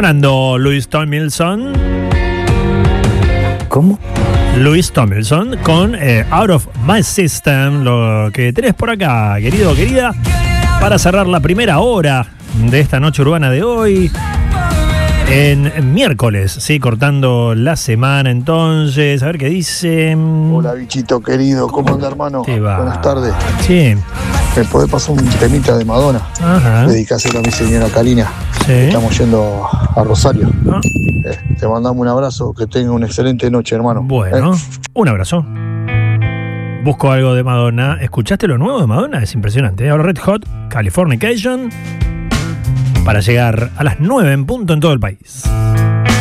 Sonando Louis Tomlinson. ¿Cómo? Louis Tomlinson con Out of My System. Lo que tenés por acá, querido o querida, para cerrar la primera hora de esta noche urbana de hoy. En miércoles, sí, cortando la semana entonces. A ver qué dice. Hola, bichito querido. ¿Cómo anda, hermano? Buenas tardes. Sí. ¿Me podés pasar un temita de Madonna? Ajá. Dedicáselo a mi señora Karina. Sí. Estamos yendo a Rosario. Ah. Te mandamos un abrazo. Que tenga una excelente noche, hermano. Bueno, un abrazo. Busco algo de Madonna. ¿Escuchaste lo nuevo de Madonna? Es impresionante. Ahora Red Hot, Californication, para llegar a las 9 en punto en todo el país.